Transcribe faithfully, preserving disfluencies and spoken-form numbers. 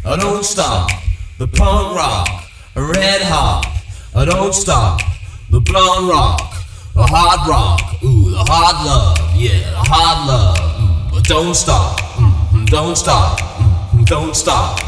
I don't stop. The punk rock, red hot. I don't stop. The blonde rock, the hard rock. Ooh, the hard love, yeah, the hard love. Mm, but don't stop, mm, don't stop, mm, don't stop.